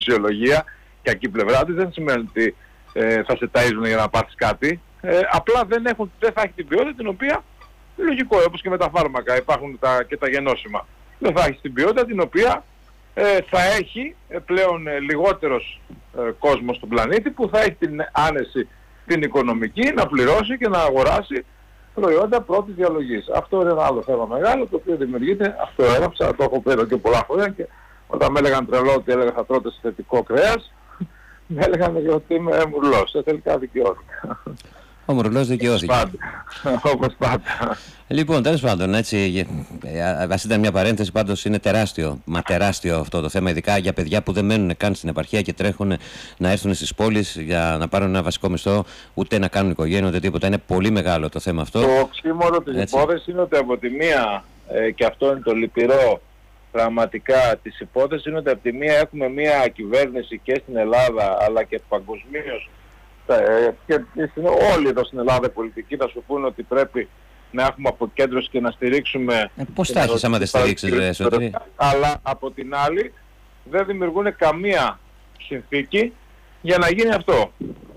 φυσιολογία, κακή πλευρά της, δεν σημαίνει ότι θα σε ταΐζουν για να πάθεις κάτι. Απλά δεν θα έχει την ποιότητα την οποία, λογικό, όπως και με τα φάρμακα υπάρχουν και τα γενώσιμα. Δεν θα έχει την ποιότητα την οποία θα έχει πλέον λιγότερος κόσμος στον πλανήτη που θα έχει την άνεση την οικονομική να πληρώσει και να αγοράσει προϊόντα πρώτης διαλογής. Αυτό είναι ένα άλλο θέμα μεγάλο το οποίο δημιουργείται, αυτό έγραψα, το έχω πει εδώ και πολλά χρόνια και όταν με έλεγαν τρελό ότι έλεγα θα τρώτε συνθετικό κρέας, με έλεγαν ότι είμαι μουρλός, τελικά δικαιώθηκα. Ο Μουρλός δικαιώθηκε. Όπως πάντα. Λοιπόν, τέλος πάντων, έτσι, ας ήταν μια παρένθεση, πάντως είναι τεράστιο, μα τεράστιο αυτό το θέμα, ειδικά για παιδιά που δεν μένουν καν στην επαρχία και τρέχουν να έρθουν στις πόλεις για να πάρουν ένα βασικό μισθό, ούτε να κάνουν οικογένεια, ούτε τίποτα. Είναι πολύ μεγάλο το θέμα αυτό. Το οξύμορο της υπόθεσης είναι ότι από τη μία, και αυτό είναι το λυπηρό πραγματικά της υπόθεσης, είναι ότι από τη μία έχουμε μια κυβέρνηση και στην Ελλάδα αλλά και παγκοσμίως, και όλοι εδώ στην Ελλάδα οι πολιτικοί θα σου πούνε ότι πρέπει να έχουμε αποκέντρωση και να στηρίξουμε. Πώς θα έχεις άμα δεν στηρίξεις, Σωτήρη? Αλλά από την άλλη δεν δημιουργούν καμία συνθήκη για να γίνει αυτό.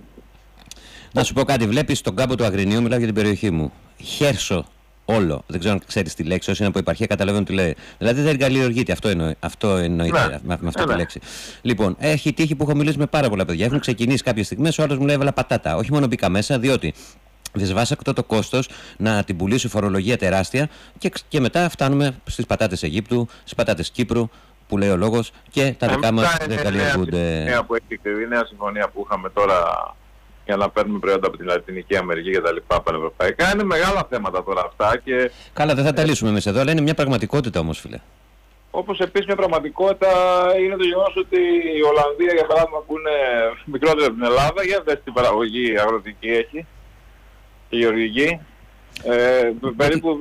Να σου πω κάτι, βλέπεις τον κάμπο του Αγρινίου, μιλάω για την περιοχή μου. Χέρσο όλο. Δεν ξέρω αν ξέρεις τη λέξη, όσοι είναι από επαρχία καταλαβαίνουν τι λέει. Δηλαδή δεν καλλιεργείται, αυτό εννοείται με αυτή τη λέξη. Λοιπόν, έχει τύχει που έχω μιλήσει με πάρα πολλά παιδιά. Έχουν ξεκινήσει κάποιες στιγμές, ο άλλος μου λέει έβαλα πατάτα. Όχι μόνο μπήκα μέσα, διότι δυσβάσακτο το κόστος να την πουλήσει φορολογία τεράστια και μετά φτάνουμε στις πατάτες Αιγύπτου, στις πατάτες Κύπρου, που λέει ο λόγος, και τα δικά μας δεν καλλιεργούνται. Η νέα συμφωνία που είχαμε τώρα για να παίρνουμε προϊόντα από την Λατινική Αμερική και τα λοιπά πανευρωπαϊκά. Είναι μεγάλα θέματα τώρα αυτά και... Καλά, δεν θα τα λύσουμε εμείς εδώ, αλλά είναι μια πραγματικότητα όμως, φίλε. Όπως επίσης μια πραγματικότητα είναι το γεγονός ότι η Ολλανδία, για παράδειγμα, που είναι μικρότερη από την Ελλάδα, για δες την παραγωγή αγροτική έχει και γεωργική. Περίπου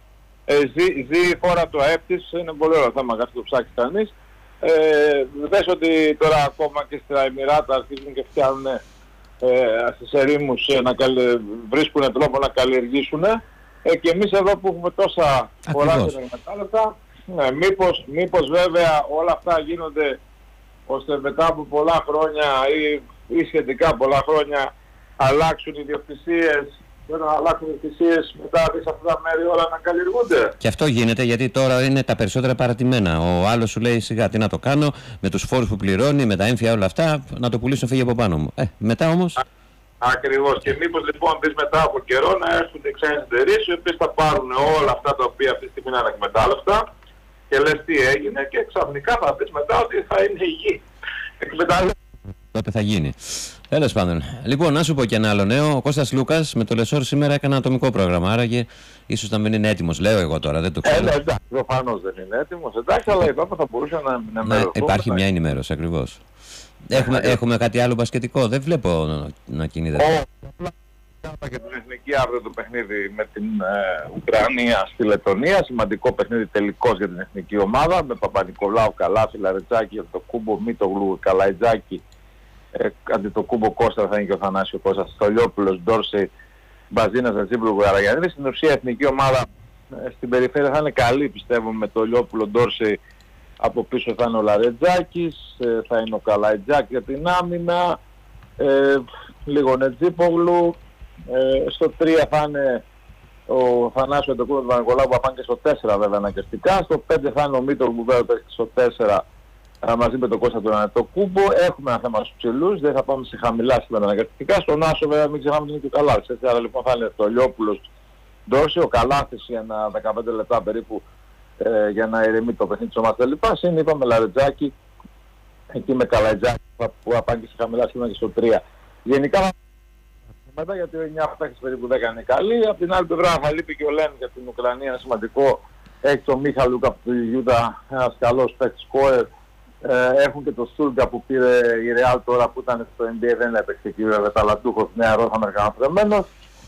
ζει η χώρα του ΑΕΠ της, είναι πολύ ωραίο θέμα, κάτι το ψάξει κανείς. Δες ότι τώρα ακόμα και στα Εμιράτα αρχίζουν και φτιάχνουν στις ερήμους να βρίσκουν τρόπο να καλλιεργήσουν, και εμείς εδώ που έχουμε τόσα πολλά εκμετάλλευτα, μήπως βέβαια όλα αυτά γίνονται ώστε μετά από πολλά χρόνια ή σχετικά πολλά χρόνια αλλάξουν οι ιδιοκτησίες, και όταν αλλάξουν οι ιδιοκτησίες μετά σε αυτά τα μέρη όλα να καλλιεργούνται. Και αυτό γίνεται γιατί τώρα είναι τα περισσότερα παρατημένα. Ο άλλος σου λέει σιγά τι να το κάνω, με τους φόρους που πληρώνει, με τα έμφυα όλα αυτά, να το πουλήσω, φύγει από πάνω μου. Μετά όμως... Ακριβώς. Και μήπως λοιπόν δεις μετά από καιρό να έρθουν οι ξένες εταιρείες οι οποίες θα πάρουν όλα αυτά τα οποία αυτή τη στιγμή είναι ανεκμετάλλευτα και λες τι έγινε και ξαφνικά θα δεις μετά ότι θα είναι η γη εκμετάλλευτα. Τότε θα γίνει. Τέλος πάντων. Λοιπόν, να σου πω και ένα άλλο νέο. Ο Κώστας Λούκας με το Λεσόρ σήμερα έκανε ατομικό πρόγραμμα. Άραγε ίσως να μην είναι έτοιμος, λέω εγώ τώρα, δεν το ξέρω. Εντάξει, προφανώς δεν είναι έτοιμος. Εντάξει, αλλά είπαμε θα μπορούσε να ενημερωθούμε. Υπάρχει μια ενημέρωση, ακριβώς. Έχουμε κάτι άλλο μπασκετικό, δεν βλέπω να κινείται. Για την εθνική αύριο το παιχνίδι με την Ουκρανία στη Λετωνία. Σημαντικό παιχνίδι τελικός για την εθνική ομάδα. Με Παπα-Νικολάου, Καλάθι, Λαρετζάκη, Αντιτοκούμπο, Μίτογλου, Καλαϊτζάκη, Αντιτοκούμπο, Κώστα θα είναι και ο Θανάσιο Κώστας, Στολιόπουλος, Ντόρσεϊ, Μπαζίνας, Ατζίπλου, Γαραγιανίδη. Στην ουσία η εθνική ομάδα στην περιφέρεια θα είναι καλή, πιστεύω, με το Λιόπουλο, Ντόρσεϊ. Από πίσω θα είναι ο Λαρετζάκης, θα είναι ο Καλαϊτζάκη για την άμυνα, λίγο Νετζίπογλου. Στο 3 θα είναι ο Θανάσιο Αντοκούμπο, του Παπα-Νικολάου που θα πάνε και στο 4 βέβαια αναγκαστικά. Στο 5 θα είναι ο Μίτογλου που βέβαια στο 4 μαζί με τον Κώστα του Αντοκούμπο. Έχουμε ένα θέμα στους ψηλούς, δεν θα πάμε σε χαμηλά σήμερα αναγκαστικά. Στον Άσο βέβαια μην ξεχνάμε ότι είναι και ο Καλάθης. Άρα λοιπόν θα είναι το Λιόπουλος, Ντόρση, ο Καλάθης για ένα 15 λεπτά περίπου για να ηρεμεί το παιχνίδι της ομάδας κλπ. Συν είπαμε Λαρετζάκη, εκεί με Καλαϊτζάκη που θα πάνε και σε χαμηλά σήμερα και στο 3. Γενικά μετά γιατί ο 9 παίκτες περίπου 10 είναι καλή. Απ' την άλλη πλευρά θα λείπει και ο Λέν για την Ουκρανία, είναι σημαντικό. Έχει τον Μίχαλουκ από τη Γιούτα, ένας καλός παίκτης σκόρερ. Έχουν και τον Σούλγκα που πήρε η Ρεάλ τώρα που ήταν στο NBA, δεν έπαιξε εκεί βέβαια, ταλαντούχος νεαρός Αμερικανοφρεμένος.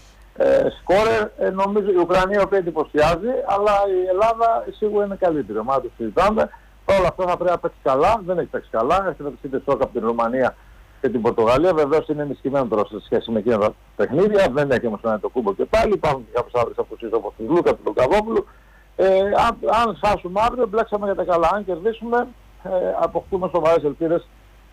Σκόρερ, νομίζω η Ουκρανία η οποία εντυπωσιάζει, αλλά η Ελλάδα σίγουρα είναι καλύτερη. Ομάδα το συζητάμε. Όλα αυτά θα πρέπει να παίξει καλά, δεν έχει παίξει καλά. Έχει να παίξει σοκ από την Ρουμανία και την Πορτογαλία. Βεβαίως είναι ενισχυμένο τώρα σε σχέση με εκείνα τα παιχνίδια. Δεν έχει όμως το κούμπο και πάλι. Υπάρχουν και κάποιες άδρες αποσύσεις όπως τη Λούκα, του Λουκαβόπουλου. Αν φτάσουμε αύριο, μπλέξαμε για τα καλά. Αν κερδίσουμε, αποκτούμε σοβαρές ελπίδες